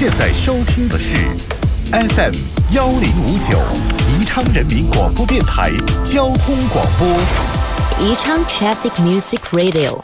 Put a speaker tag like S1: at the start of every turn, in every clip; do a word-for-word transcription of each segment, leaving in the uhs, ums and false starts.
S1: 现在收听的是 F M 幺零五九宜昌人民广播电台交通广播。
S2: 宜昌 Traffic Music Radio。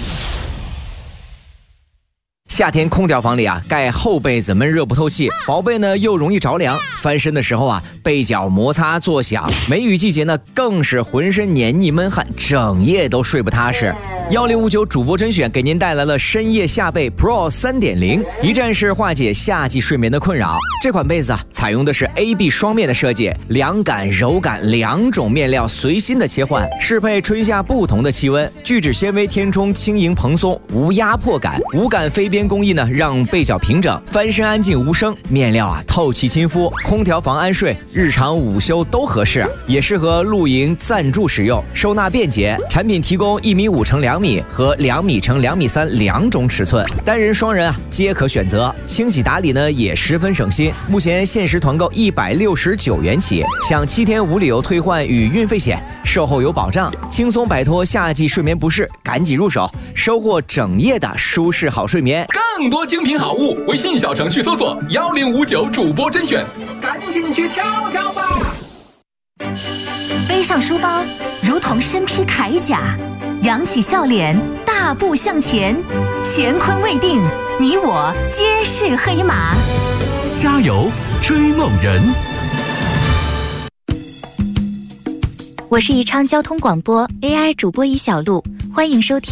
S3: 夏天空调房里啊，盖厚被子闷热不透气，薄被呢又容易着凉，翻身的时候啊，被角摩擦作响。梅雨季节呢，更是浑身黏腻闷汗，整夜都睡不踏实。幺零五九主播甄选给您带来了深夜夏被 Pro 三点零， 一站式化解夏季睡眠的困扰。这款被子啊，采用的是 A B 双面的设计，凉感柔感两种面料随心的切换，适配春夏不同的气温。聚酯纤维填充轻盈蓬松，无压迫感，无感飞边工艺呢，让被角平整，翻身安静无声。面料啊透气亲肤，空调房安睡，日常午休都合适，也适合露营暂住使用，收纳便捷。产品提供一米五乘两米和两米乘两米三两种尺寸，单人双人啊皆可选择。清洗打理呢也十分省心，目前限时团购一百六十九元起，享七天无理由退换与运费险，售后有保障，轻松摆脱夏季睡眠不适，赶紧入手，收获整夜的舒适好睡眠。
S4: 更多精品好物，微信小程序搜索幺零五九主播甄选，赶紧去挑挑吧。
S5: 背上书包，如同身披铠甲，扬起笑脸，大步向前，乾坤未定，你我皆是黑马。
S1: 加油，追梦人！
S5: 我是宜昌交通广播 A I 主播宜小璐，欢迎收听